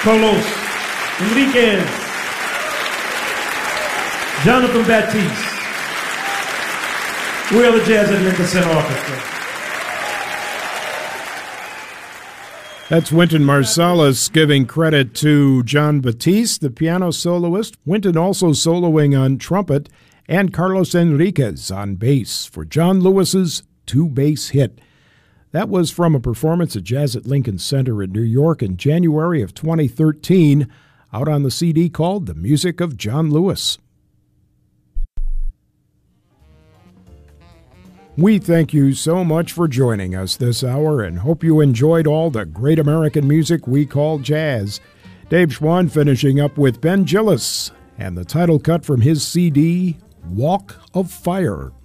Carlos Enriquez, Jonathan Batiste. We are the Jazz at Lincoln Center Orchestra. That's Wynton Marsalis giving credit to Jon Batiste, the piano soloist. Wynton also soloing on trumpet, and Carlos Enriquez on bass for John Lewis's two-bass hit. That was from a performance at Jazz at Lincoln Center in New York in January of 2013, out on the CD called The Music of John Lewis. We thank you so much for joining us this hour and hope you enjoyed all the great American music we call jazz. Dave Schwann finishing up with Ben Gillis and the title cut from his CD, Walk of Fire.